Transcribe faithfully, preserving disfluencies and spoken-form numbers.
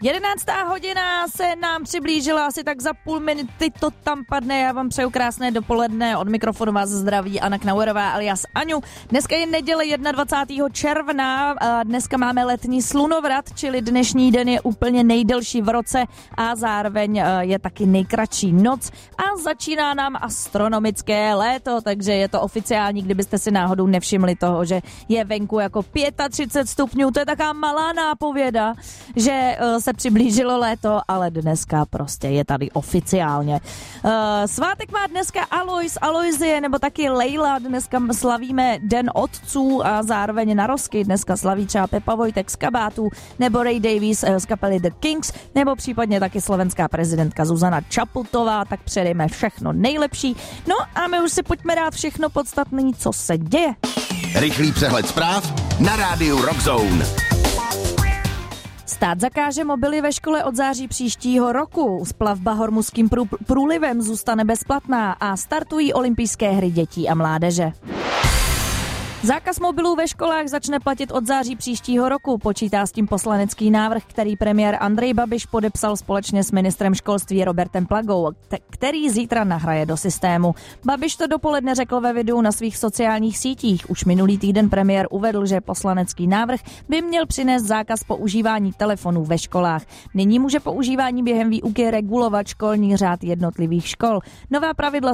Jedenáctá hodina se nám přiblížila, asi tak za půl minuty to tam padne. Já vám přeju krásné dopoledne, od mikrofonu vás zdraví Anna Knauerová alias Aňu. Dneska je neděle dvacátého prvního června, a dneska máme letní slunovrat, čili dnešní den je úplně nejdelší v roce a zároveň je taky nejkratší noc a začíná nám astronomické léto, takže je to oficiální, kdybyste si náhodou nevšimli toho, že je venku jako třicet pět stupňů, to je taková malá nápověda, že se přiblížilo léto, ale dneska prostě je tady oficiálně. Svátek má dneska Alois, Aloisie, nebo taky Leila, dneska slavíme Den otců a zároveň narozky, dneska slaví třeba Pepa Vojtek z Kabátů, nebo Ray Davies z kapely The Kings, nebo případně taky slovenská prezidentka Zuzana Čaputová, tak přejeme všechno nejlepší. No a my už si pojďme dát všechno podstatné, co se děje. Rychlý přehled zpráv na rádiu Rock Zone. Stát zakáže mobily ve škole od září příštího roku. Splavba Hormuzským prů- průlivem zůstane bezplatná a startují olympijské hry dětí a mládeže. Zákaz mobilů ve školách začne platit od září příštího roku. Počítá s tím poslanecký návrh, který premiér Andrej Babiš podepsal společně s ministrem školství Robertem Plagou, který zítra nahraje do systému. Babiš to dopoledne řekl ve videu na svých sociálních sítích. Už minulý týden premiér uvedl, že poslanecký návrh by měl přinést zákaz používání telefonů ve školách. Nyní může používání během výuky regulovat školní řád jednotlivých škol. Nová pravidla